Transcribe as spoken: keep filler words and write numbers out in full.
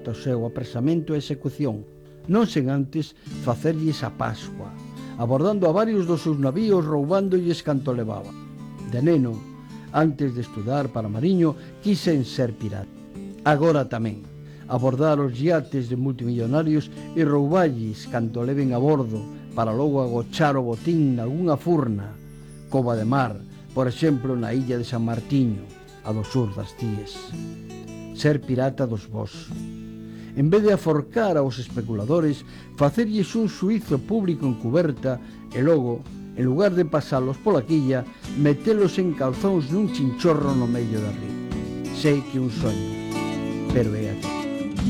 ata o seu apresamento e execución, non sen antes facerlles a Pascua, abordando a varios dos seus navíos roubándolles canto levaba. De neno, antes de estudar para mariño, quisen ser pirata. Agora tamén, abordar os iates de multimillonarios e rouballes canto leven a bordo para logo agochar o botín nalgúna furna, cova de mar, por exemplo na illa de San Martiño, a do sur das Cíes. Ser pirata dos vós. En vez de aforcar aos especuladores, facerlles un suízo público en cuberta e logo, en lugar de pasalos pola quilla, metelos en calzóns nun chinchorro no medio da río. Sei que un soño, pero é aquí.